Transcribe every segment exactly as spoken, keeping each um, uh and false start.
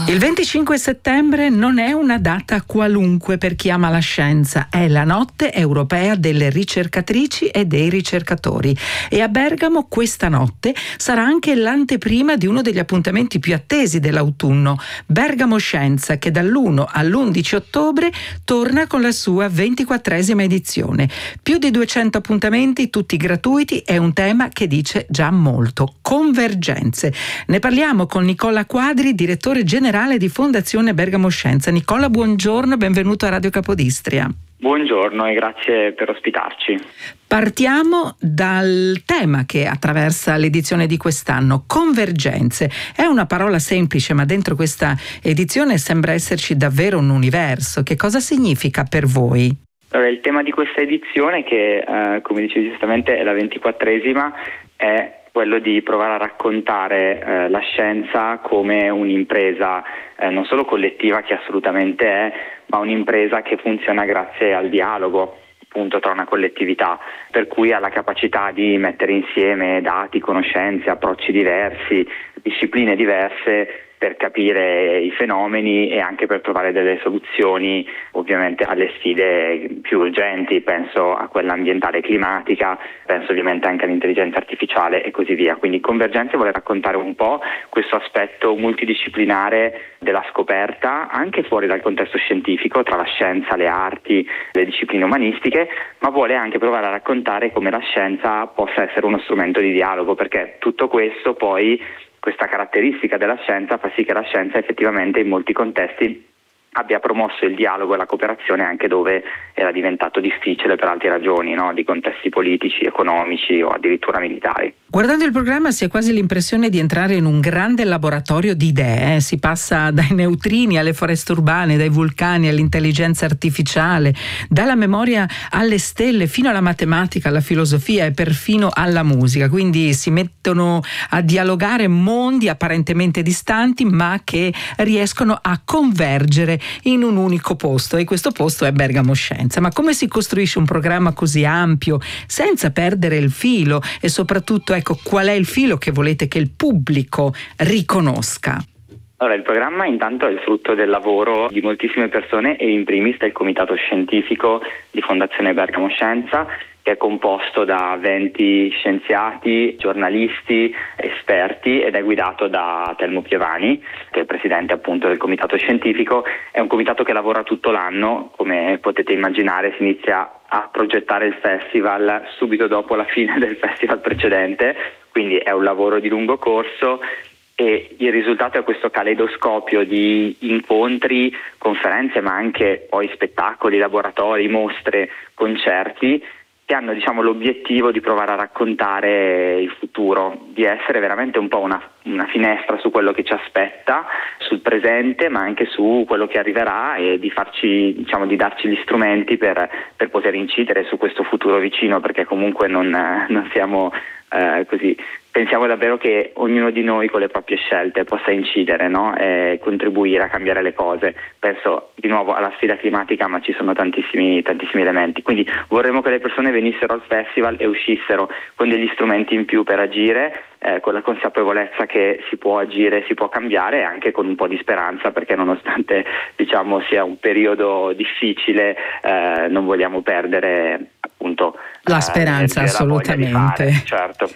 Il venticinque settembre non è una data qualunque per chi ama la scienza, è la notte europea delle ricercatrici e dei ricercatori e a Bergamo questa notte sarà anche l'anteprima di uno degli appuntamenti più attesi dell'autunno, Bergamo Scienza, che dall'uno all'undici ottobre torna con la sua ventiquattresima edizione. Più di duecento appuntamenti, tutti gratuiti, e un tema che dice già molto: convergenze. Ne parliamo con Nicola Quadri, direttore generale di Fondazione Bergamo Scienza. Nicola, buongiorno, benvenuto a Radio Capodistria. Buongiorno e grazie per ospitarci. Partiamo dal tema che attraversa l'edizione di quest'anno, convergenze. È una parola semplice, ma dentro questa edizione sembra esserci davvero un universo. Che cosa significa per voi? Allora, il tema di questa edizione, che eh, come dicevi giustamente è la ventiquattresima, è quello di provare a raccontare eh, la scienza come un'impresa eh, non solo collettiva, che assolutamente è, ma un'impresa che funziona grazie al dialogo appunto tra una collettività, per cui ha la capacità di mettere insieme dati, conoscenze, approcci diversi, discipline diverse per capire i fenomeni e anche per trovare delle soluzioni ovviamente alle sfide più urgenti. Penso a quella ambientale e climatica, penso ovviamente anche all'intelligenza artificiale e così via. Quindi Convergenze vuole raccontare un po' questo aspetto multidisciplinare della scoperta, anche fuori dal contesto scientifico, tra la scienza, le arti, le discipline umanistiche, ma vuole anche provare a raccontare come la scienza possa essere uno strumento di dialogo, perché tutto questo poi, questa caratteristica della scienza fa sì che la scienza effettivamente in molti contesti abbia promosso il dialogo e la cooperazione anche dove era diventato difficile per altre ragioni, no? Di contesti politici, economici o addirittura militari. Guardando il programma si ha quasi l'impressione di entrare in un grande laboratorio di idee, eh? Si passa dai neutrini alle foreste urbane, dai vulcani all'intelligenza artificiale, dalla memoria alle stelle fino alla matematica, alla filosofia e perfino alla musica. Quindi si mettono a dialogare mondi apparentemente distanti ma che riescono a convergere in un unico posto, e questo posto è Bergamo Scienza. Ma come si costruisce un programma così ampio senza perdere il filo, e soprattutto ecco qual è il filo che volete che il pubblico riconosca? Allora, il programma intanto è il frutto del lavoro di moltissime persone e in primis del comitato scientifico di Fondazione Bergamo Scienza, che è composto da venti scienziati, giornalisti, esperti, ed è guidato da Telmo Pievani, che è il presidente appunto del comitato scientifico. È un comitato che lavora tutto l'anno, come potete immaginare. Si inizia a progettare il festival subito dopo la fine del festival precedente, quindi è un lavoro di lungo corso. E il risultato è questo caleidoscopio di incontri, conferenze, ma anche poi spettacoli, laboratori, mostre, concerti, che hanno diciamo l'obiettivo di provare a raccontare il futuro, di essere veramente un po' una, una finestra su quello che ci aspetta, sul presente, ma anche su quello che arriverà, e di farci diciamo di darci gli strumenti per, per poter incidere su questo futuro vicino, perché comunque non, non siamo eh, così. Pensiamo davvero che ognuno di noi con le proprie scelte possa incidere, no? E contribuire a cambiare le cose. Penso di nuovo alla sfida climatica, ma ci sono tantissimi, tantissimi elementi. Quindi vorremmo che le persone venissero al festival e uscissero con degli strumenti in più per agire, eh, con la consapevolezza che si può agire, si può cambiare, e anche con un po' di speranza, perché nonostante diciamo sia un periodo difficile, eh, non vogliamo perdere appunto la speranza, eh, assolutamente. Fare, certo.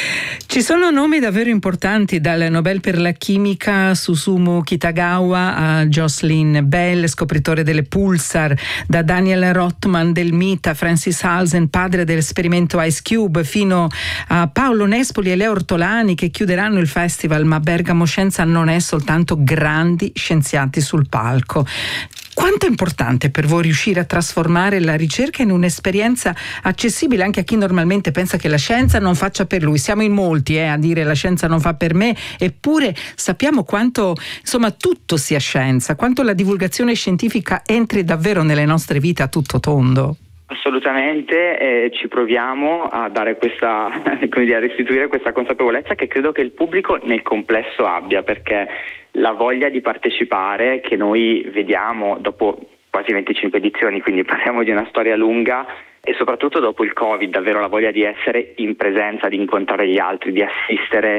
Ci sono nomi davvero importanti, dal Nobel per la chimica Susumu Kitagawa a Jocelyn Bell, scopritore delle pulsar, da Daniel Rothman del MIT a Francis Halsen, padre dell'esperimento Ice Cube, fino a Paolo Nespoli e Leo Ortolani, che chiuderanno il festival. Ma Bergamo Scienza non è soltanto grandi scienziati sul palco. Quanto è importante per voi riuscire a trasformare la ricerca in un'esperienza accessibile anche a chi normalmente pensa che la scienza non faccia per lui? Siamo in molti eh, a dire la scienza non fa per me, eppure sappiamo quanto insomma tutto sia scienza, quanto la divulgazione scientifica entri davvero nelle nostre vite a tutto tondo. Assolutamente, eh, ci proviamo a dare questa, come dire, a restituire questa consapevolezza che credo che il pubblico nel complesso abbia, perché la voglia di partecipare che noi vediamo dopo quasi venticinque edizioni, quindi parliamo di una storia lunga, e soprattutto dopo il Covid, davvero la voglia di essere in presenza, di incontrare gli altri, di assistere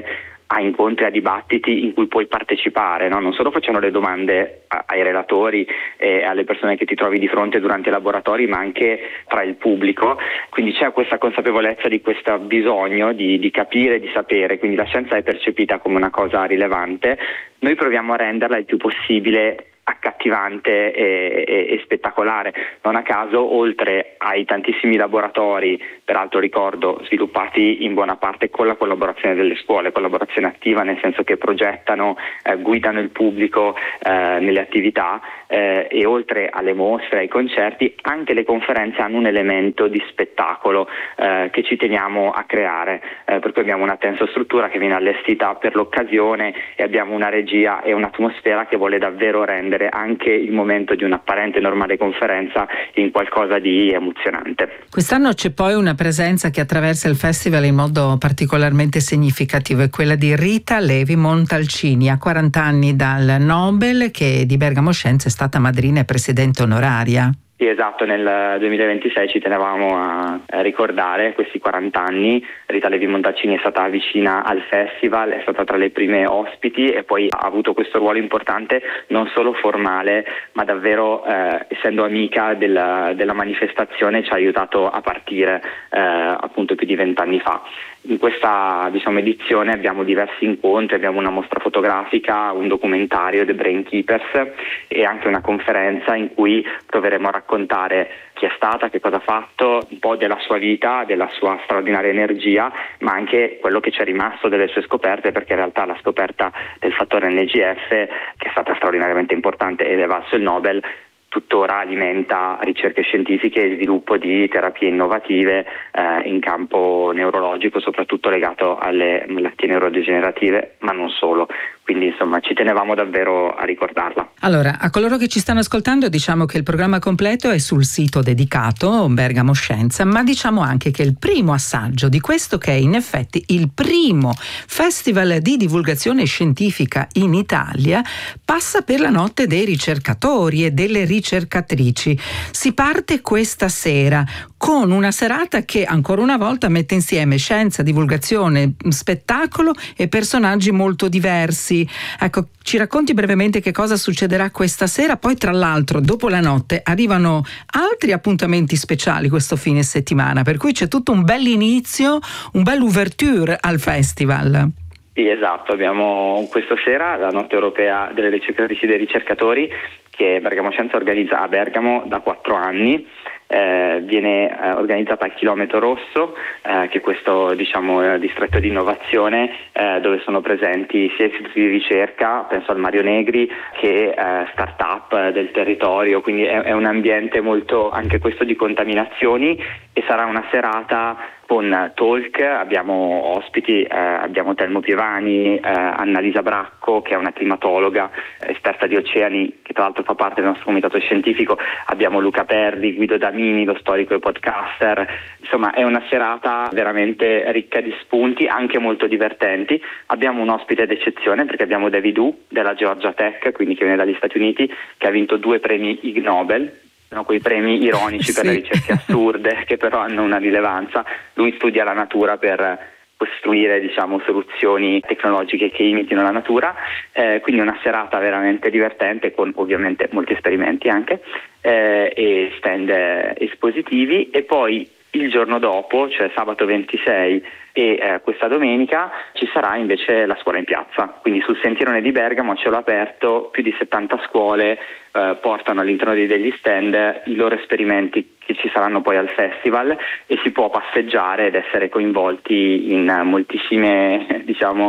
a incontri, a dibattiti in cui puoi partecipare, no? Non solo facendo le domande a, ai relatori e alle persone che ti trovi di fronte durante i laboratori, ma anche tra il pubblico, quindi c'è questa consapevolezza di questo bisogno di, di capire, di sapere, quindi la scienza è percepita come una cosa rilevante. Noi proviamo a renderla il più possibile accattivante e, e, e spettacolare. Non a caso, oltre ai tantissimi laboratori, peraltro ricordo sviluppati in buona parte con la collaborazione delle scuole, collaborazione attiva nel senso che progettano, eh, guidano il pubblico eh, nelle attività, eh, e oltre alle mostre, ai concerti, anche le conferenze hanno un elemento di spettacolo eh, che ci teniamo a creare, eh, per cui abbiamo una tensostruttura che viene allestita per l'occasione e abbiamo una regia e un'atmosfera che vuole davvero rendere anche il momento di un'apparente normale conferenza in qualcosa di emozionante. Quest'anno c'è poi una presenza che attraversa il festival in modo particolarmente significativo, è quella di Rita Levi Montalcini, a quaranta anni dal Nobel, che di Bergamo Scienze è stata madrina e presidente onoraria. Sì, esatto, nel duemilaventisei ci tenevamo a ricordare questi quaranta anni. Rita Levi Montalcini è stata vicina al festival, è stata tra le prime ospiti e poi ha avuto questo ruolo importante non solo formale, ma davvero eh, essendo amica della, della manifestazione ci ha aiutato a partire eh, appunto più di vent'anni fa. In questa diciamo, edizione abbiamo diversi incontri, abbiamo una mostra fotografica, un documentario, The Brain Keepers, e anche una conferenza in cui proveremo a raccontare chi è stata, che cosa ha fatto, un po' della sua vita, della sua straordinaria energia, ma anche quello che ci è rimasto delle sue scoperte, perché in realtà la scoperta del fattore N G F, che è stata straordinariamente importante ed è valso il Nobel, tuttora alimenta ricerche scientifiche e sviluppo di terapie innovative eh, in campo neurologico, soprattutto legato alle malattie neurodegenerative, ma non solo. Quindi insomma ci tenevamo davvero a ricordarla. Allora, a coloro che ci stanno ascoltando diciamo che il programma completo è sul sito dedicato Bergamo Scienza, ma diciamo anche che il primo assaggio di questo, che è in effetti il primo festival di divulgazione scientifica in Italia, passa per la notte dei ricercatori e delle ricercatrici. Si parte questa sera con una serata che ancora una volta mette insieme scienza, divulgazione, spettacolo e personaggi molto diversi. Ecco, ci racconti brevemente che cosa succederà questa sera? Poi tra l'altro dopo la notte arrivano altri appuntamenti speciali questo fine settimana, per cui c'è tutto un bell'inizio, un bel ouverture al festival. Sì, esatto, abbiamo questa sera la notte europea delle ricercatrici e dei ricercatori che Bergamo Scienza organizza a Bergamo da quattro anni. Eh, viene eh, organizzata al Chilometro Rosso, eh, che è questo diciamo distretto di innovazione eh, dove sono presenti sia istituti di ricerca, penso al Mario Negri, che eh, start-up del territorio, quindi è, è un ambiente molto anche questo di contaminazioni, e sarà una serata con talk, abbiamo ospiti, eh, abbiamo Telmo Pievani, eh, Annalisa Bracco che è una climatologa, esperta di oceani, che tra l'altro fa parte del nostro comitato scientifico, abbiamo Luca Perri, Guido Damini, lo storico e podcaster. Insomma è una serata veramente ricca di spunti, anche molto divertenti. Abbiamo un ospite d'eccezione perché abbiamo David Hu della Georgia Tech, quindi che viene dagli Stati Uniti, che ha vinto due premi Ig Nobel. Sono quei premi ironici per sì. le ricerche assurde che però hanno una rilevanza. Lui studia la natura per costruire diciamo soluzioni tecnologiche che imitino la natura, eh, quindi una serata veramente divertente con ovviamente molti esperimenti anche eh, e stand espositivi. E poi il giorno dopo, cioè sabato ventisei e eh, questa domenica, ci sarà invece la scuola in piazza, quindi sul sentierone di Bergamo a cielo aperto più di settanta scuole eh, portano all'interno degli stand i loro esperimenti che ci saranno poi al festival, e si può passeggiare ed essere coinvolti in moltissime diciamo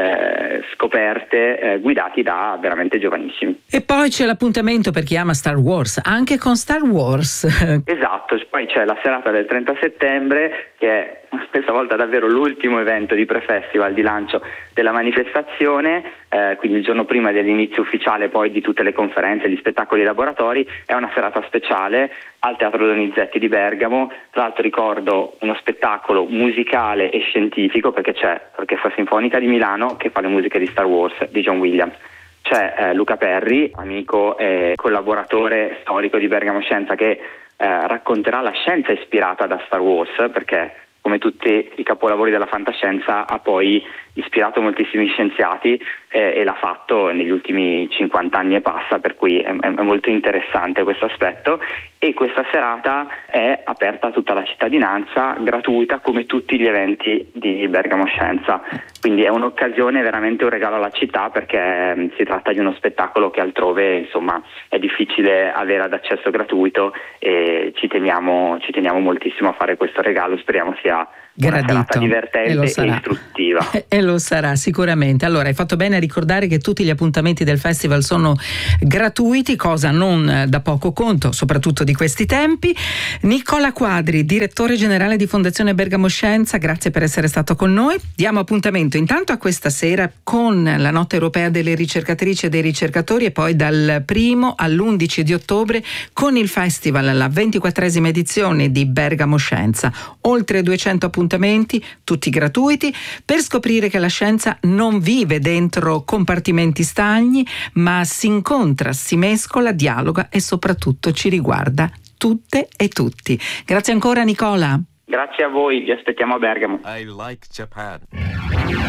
eh, scoperte eh, guidati da veramente giovanissimi. E poi c'è l'appuntamento per chi ama Star Wars, anche con Star Wars. Esatto, poi c'è la serata del trenta settembre che è questa volta davvero l'ultimo evento di pre-festival, di lancio della manifestazione, eh, quindi il giorno prima dell'inizio ufficiale poi di tutte le conferenze, gli spettacoli e i laboratori. È una serata speciale al Teatro Donizetti di Bergamo. Tra l'altro ricordo uno spettacolo musicale e scientifico, perché c'è l'Orchestra Sinfonica di Milano che fa le musiche di Star Wars di John Williams. C'è eh, Luca Perri, amico e collaboratore storico di Bergamo Scienza, che eh, racconterà la scienza ispirata da Star Wars, perché come tutti i capolavori della fantascienza ha poi ispirato moltissimi scienziati eh, e l'ha fatto negli ultimi cinquanta anni e passa, per cui è, è molto interessante questo aspetto. E questa serata è aperta a tutta la cittadinanza, gratuita come tutti gli eventi di Bergamo Scienza, quindi è un'occasione, veramente un regalo alla città, perché mh, si tratta di uno spettacolo che altrove insomma è difficile avere ad accesso gratuito, e ci teniamo, ci teniamo moltissimo a fare questo regalo, speriamo sia una serata divertente e, e istruttiva. E lo sarà sicuramente. Allora, hai fatto bene a ricordare che tutti gli appuntamenti del festival sono gratuiti, cosa non da poco conto, soprattutto di questi tempi. Nicola Quadri, direttore generale di Fondazione Bergamo Scienza, grazie per essere stato con noi. Diamo appuntamento intanto a questa sera con la Notte Europea delle Ricercatrici e dei Ricercatori, e poi dal primo all'undici di ottobre con il festival, la ventiquattresima edizione di Bergamo Scienza. Oltre duecento appuntamenti, tutti gratuiti, per scoprire che la scienza non vive dentro compartimenti stagni, ma si incontra, si mescola, dialoga e soprattutto ci riguarda tutte e tutti. Grazie ancora Nicola. Grazie a voi, vi aspettiamo a Bergamo. I like Japan.